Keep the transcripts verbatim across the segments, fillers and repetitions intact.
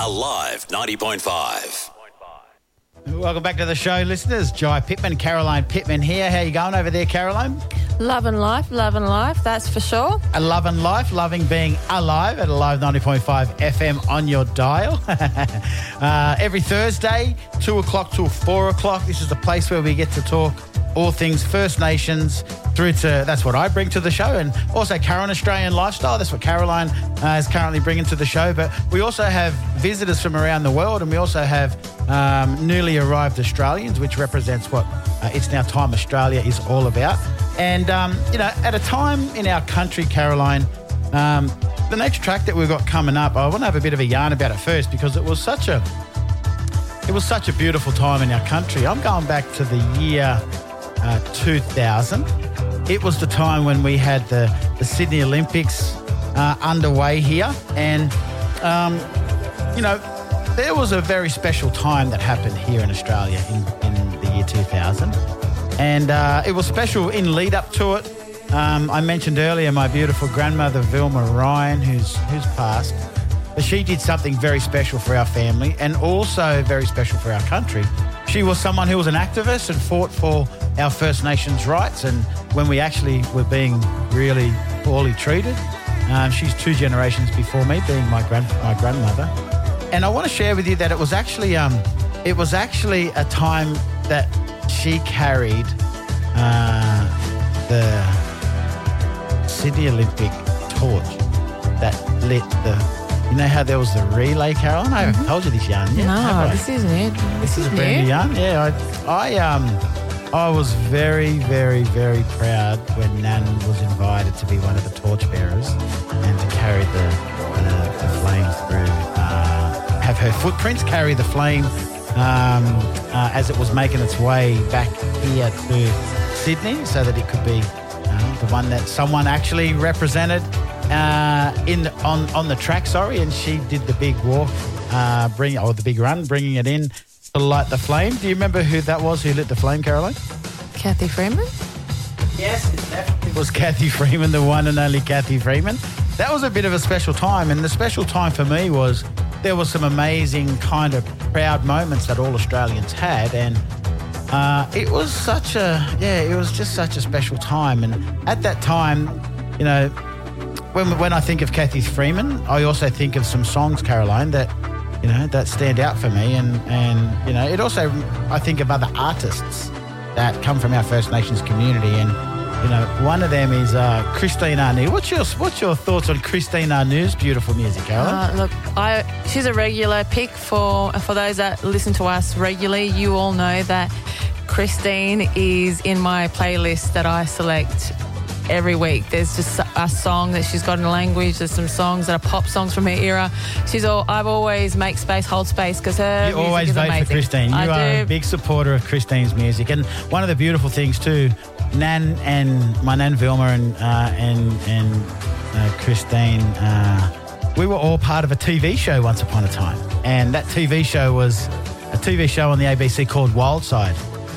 Alive ninety point five. Welcome back to the show, listeners. Jai Pittman, Caroline Pittman here. How you going over there, Caroline? Loving life, loving life, that's for sure. A loving life, loving being alive at Alive ninety point five F M on your dial. uh, every Thursday, two o'clock till four o'clock. This is the place where we get to talk all things First Nations through to, that's what I bring to the show, and also current Australian lifestyle. That's what Caroline uh, is currently bringing to the show. But we also have visitors from around the world, and we also have um, newly arrived Australians, which represents what uh, It's Now Time Australia is all about. And, um, you know, at a time in our country, Caroline, um, the next track that we've got coming up, I want to have a bit of a yarn about it first because it was such a, it was such a beautiful time in our country. I'm going back to the year uh, two thousand. It was the time when we had the, the Sydney Olympics uh, underway here. And, um, you know, there was a very special time that happened here in Australia in, in the year two thousand. And uh, it was special in lead up to it. Um, I mentioned earlier my beautiful grandmother, Vilma Ryan, who's who's passed. But she did something very special for our family and also very special for our country. She was someone who was an activist and fought for our First Nations rights. And when we actually were being really poorly treated, um, she's two generations before me, being my grand my grandmother. And I want to share with you that it was actually um, it was actually a time that she carried uh, the Sydney Olympic torch that lit the. You know how there was the relay, Caroline? I haven't mm-hmm. told you this yarn yet. No, this is new. This, this is is a brand new yarn. Yeah, I, I um, I was very, very, very proud when Nan was invited to be one of the torchbearers and to carry the the, the flame through. Uh, have her footprints carry the flame um, uh, as it was making its way back here to Sydney, so that it could be uh, the one that someone actually represented. Uh, in on on the track, sorry, and she did the big walk, uh, bring or the big run, bringing it in to light the flame. Do you remember who that was who lit the flame, Caroline? Cathy Freeman? Yes, it definitely was Cathy Freeman, the one and only Cathy Freeman. That was a bit of a special time, and the special time for me was there was some amazing kind of proud moments that all Australians had, and uh, it was such a yeah, it was just such a special time. And at that time, you know. When, when I think of Cathy Freeman, I also think of some songs, Caroline, that, you know, that stand out for me. And, and, you know, it also, I think of other artists that come from our First Nations community. And, you know, one of them is uh, Christine Anu. What's your, what's your thoughts on Christine Anu's beautiful music, Caroline? Uh, look, I, she's a regular pick for, for those that listen to us regularly. You all know that Christine is in my playlist that I select every week. There's just a song that she's got in a language. There's some songs that are pop songs from her era. She's all. I've always make space, hold space because her you music always is vote amazing. for Christine. You I are do. a big supporter of Christine's music, and one of the beautiful things too, Nan and my Nan Vilma and uh, and and uh, Christine, uh, we were all part of a T V show once upon a time, and that T V show was a T V show on the A B C called Wildside.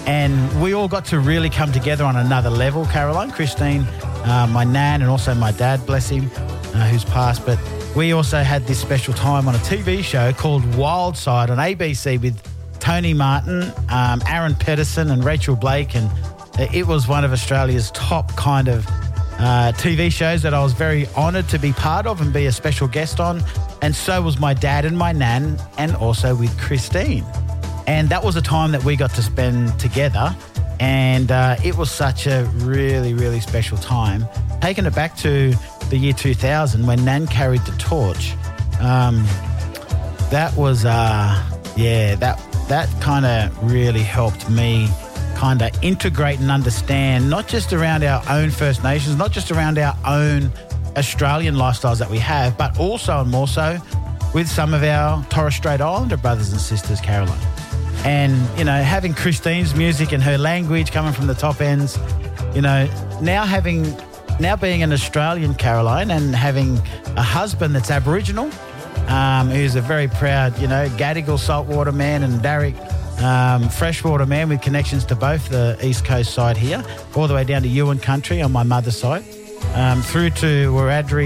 And we all got to really come together on another level, Caroline, Christine, uh, my Nan, and also my dad, bless him, uh, who's passed. But we also had this special time on a T V show called Wildside on A B C with Tony Martin, um, Aaron Pedersen and Rachel Blake. And it was one of Australia's top kind of uh, T V shows that I was very honoured to be part of and be a special guest on. And so was my dad and my Nan, and also with Christine. And that was a time that we got to spend together, and uh, it was such a really, really special time. Taking it back to the year two thousand when Nan carried the torch, um, that was, uh, yeah, that that kind of really helped me kind of integrate and understand, not just around our own First Nations, not just around our own Australian lifestyles that we have, but also and more so with some of our Torres Strait Islander brothers and sisters, Caroline. And, you know, having Christine's music and her language coming from the top ends, you know, now having, now being an Australian, Caroline, and having a husband that's Aboriginal, um, who's a very proud, you know, Gadigal saltwater man, and Darrick um, freshwater man with connections to both the East Coast side here, all the way down to Yuin country on my mother's side, um, through to Wiradjuri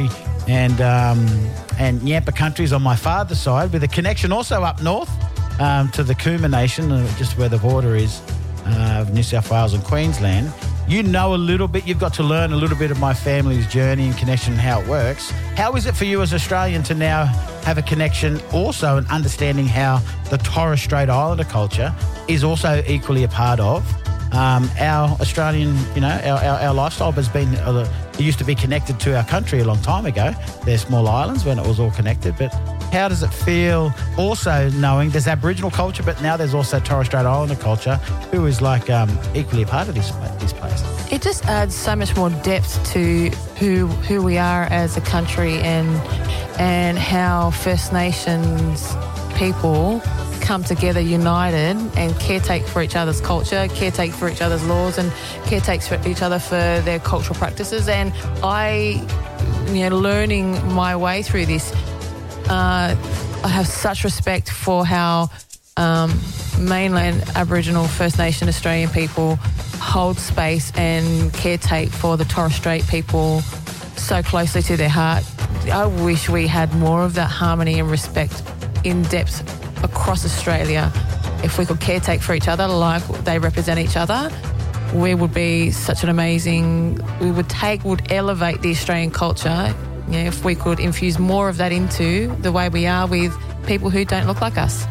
and um, and Yampa countries on my father's side, with a connection also up north um, to the Cooma Nation, uh, just where the border is uh, of New South Wales and Queensland. You know a little bit, you've got to learn a little bit of my family's journey and connection and how it works. How is it for you as Australian to now have a connection also and understanding how the Torres Strait Islander culture is also equally a part of um, our Australian, you know, our, our, our lifestyle has been, uh, it used to be connected to our country a long time ago. They're small islands when it was all connected, but how does it feel also knowing there's Aboriginal culture, but now there's also Torres Strait Islander culture, who is like um, equally a part of this, this place? It just adds so much more depth to who who we are as a country, and and how First Nations people come together united and caretake for each other's culture, caretake for each other's laws, and caretake for each other for their cultural practices. And I, you know, learning my way through this, uh, I have such respect for how um, mainland Aboriginal First Nation Australian people hold space and caretake for the Torres Strait people so closely to their heart. I wish we had more of that harmony and respect in depth across Australia. If we could caretake for each other like they represent each other, we would be such an amazing, we would take, would elevate the Australian culture, you know, if we could infuse more of that into the way we are with people who don't look like us.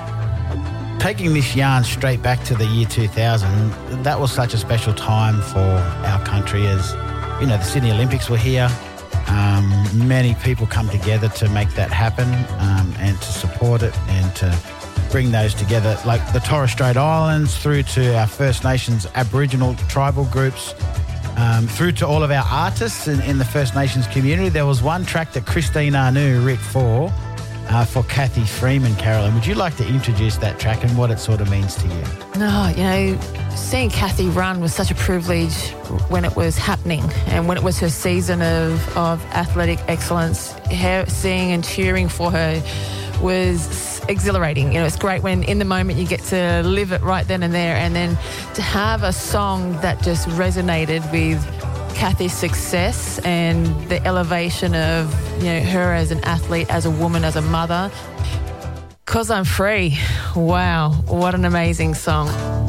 Taking this yarn straight back to the year two thousand, that was such a special time for our country, as, you know, the Sydney Olympics were here. Um, many people come together to make that happen um, and to support it and to bring those together, like the Torres Strait Islands through to our First Nations Aboriginal tribal groups, um, through to all of our artists in, in the First Nations community. There was one track that Christine Anu wrote for, uh, for Kathy Freeman. Carolyn, would you like to introduce that track and what it sort of means to you? No, you know, seeing Kathy run was such a privilege when it was happening and when it was her season of, of athletic excellence. Her, seeing and cheering for her was exhilarating. You know, it's great when in the moment you get to live it right then and there, and then to have a song that just resonated with Kathy's success and the elevation of, you know, her as an athlete, as a woman, as a mother. 'Cause I'm Free. Wow, what an amazing song.